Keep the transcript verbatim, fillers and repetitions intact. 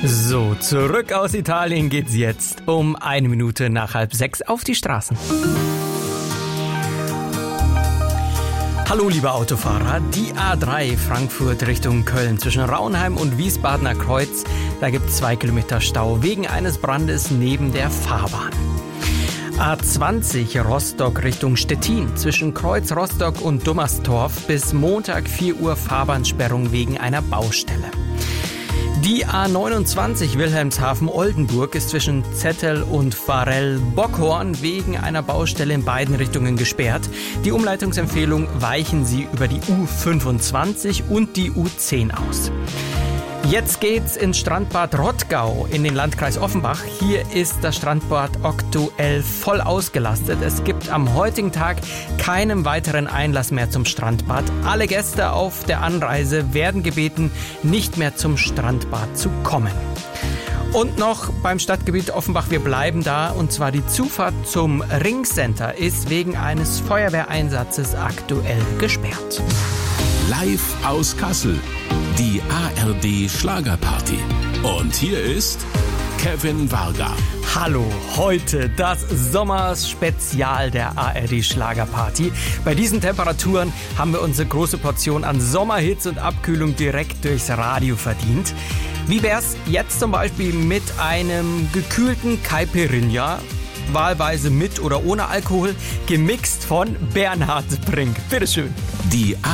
So, zurück aus Italien geht's jetzt um eine Minute nach halb sechs auf die Straßen. Hallo liebe Autofahrer, die A drei Frankfurt Richtung Köln zwischen Raunheim und Wiesbadener Kreuz, da gibt's zwei Kilometer Stau wegen eines Brandes neben der Fahrbahn. A zwanzig Rostock Richtung Stettin zwischen Kreuz Rostock und Dummerstorf bis Montag vier Uhr Fahrbahnsperrung wegen einer Baustelle. Die A neunundzwanzig Wilhelmshaven-Oldenburg ist zwischen Zettel und Varell-Bockhorn wegen einer Baustelle in beiden Richtungen gesperrt. Die Umleitungsempfehlung: weichen Sie über die U fünfundzwanzig und die U zehn aus. Jetzt geht's ins Strandbad Rottgau in den Landkreis Offenbach. Hier ist das Strandbad aktuell voll ausgelastet. Es gibt am heutigen Tag keinen weiteren Einlass mehr zum Strandbad. Alle Gäste auf der Anreise werden gebeten, nicht mehr zum Strandbad zu kommen. Und noch beim Stadtgebiet Offenbach, wir bleiben da, und zwar die Zufahrt zum Ringcenter ist wegen eines Feuerwehreinsatzes aktuell gesperrt. Live aus Kassel, die A R D Schlagerparty. Und hier ist Kevin Varga. Hallo, heute das Sommerspezial der A R D Schlagerparty. Bei diesen Temperaturen haben wir unsere große Portion an Sommerhits und Abkühlung direkt durchs Radio verdient. Wie wär's jetzt zum Beispiel mit einem gekühlten Caipirinha, wahlweise mit oder ohne Alkohol, gemixt von Bernhard Brink. Bitteschön. Die